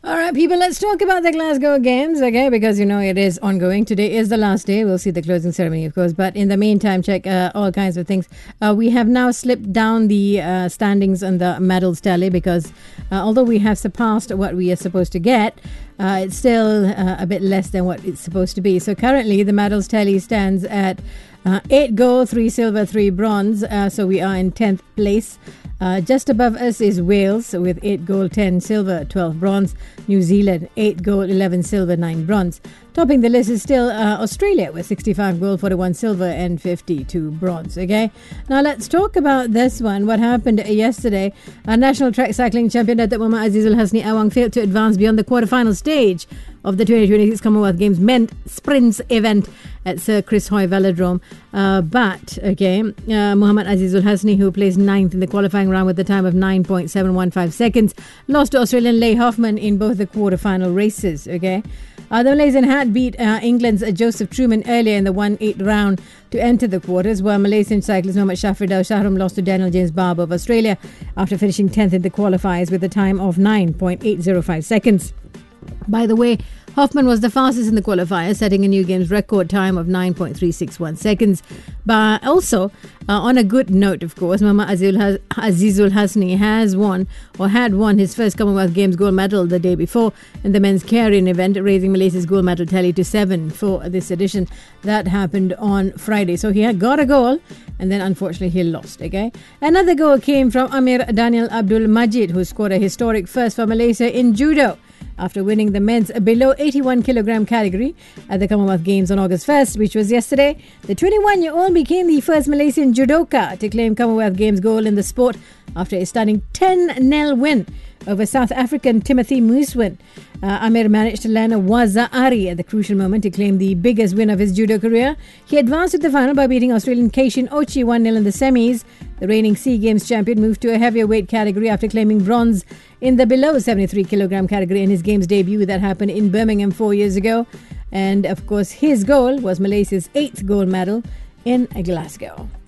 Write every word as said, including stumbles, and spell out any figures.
All right, people, let's talk about the Glasgow Games, okay? Because, you know, it is ongoing. Today is the last day. We'll see the closing ceremony, of course. But in the meantime, check uh, all kinds of things. Uh, we have now slipped down the uh, standings on the medals tally because uh, although we have surpassed what we are supposed to get, uh, it's still uh, a bit less than what it's supposed to be. So currently, the medals tally stands at uh, eight gold, three silver, three bronze. Uh, so we are in tenth place. Uh, just above us is Wales with eight gold, ten silver, twelve bronze. New Zealand, eight gold, eleven silver, nine bronze. Topping the list is still uh, Australia with sixty-five gold, forty-one silver and fifty-two bronze. Okay, now let's talk about this one. What happened yesterday? Our national track cycling champion Datuk Muhammad Azizul Hasni Awang failed to advance beyond the quarterfinal stage of the twenty twenty-six Commonwealth Games men's sprints event at Sir Chris Hoy Velodrome. Uh, but, okay, uh, Muhammad Azizul Hasni, who placed ninth in the qualifying round with a time of nine point seven one five seconds, lost to Australian Leigh Hoffman in both the quarterfinal races, okay? Uh, the Malaysian had beat uh, England's uh, Joseph Truman earlier in the one eight round to enter the quarters, while Malaysian cyclist Muhammad Shafridau Shahram lost to Daniel James Barber of Australia after finishing tenth in the qualifiers with a time of nine point eight zero five seconds. By the way, Hoffman was the fastest in the qualifier, setting a new games record time of nine point three six one seconds. But also, uh, on a good note, of course, Muhammad Azizul Hasni has won or had won his first Commonwealth Games gold medal the day before in the men's carrying event, raising Malaysia's gold medal tally to seven for this edition. That happened on Friday. So he had got a goal and then unfortunately he lost. Okay, another goal came from Amir Daniel Abdul Majid, who scored a historic first for Malaysia in judo after winning the men's below eighty-one kilogram category at the Commonwealth Games on August first, which was yesterday. The twenty-one-year-old became the first Malaysian judoka to claim Commonwealth Games gold in the sport after a stunning ten nil win over South African Timothy Muswin. Uh, Amir managed to land a waza ari at the crucial moment to claim the biggest win of his judo career. He advanced to the final by beating Australian Keishin Ochi one nil in the semis. The reigning SEA Games champion moved to a heavier weight category after claiming bronze in the below seventy-three kilogram category in his Games debut that happened in Birmingham four years ago. And of course, his goal was Malaysia's eighth gold medal in Glasgow.